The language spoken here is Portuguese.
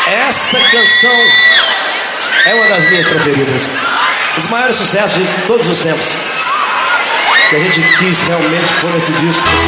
Essa canção é uma das minhas preferidas. Um dos maiores sucessos de todos os tempos. Que a gente quis realmente pôr nesse disco.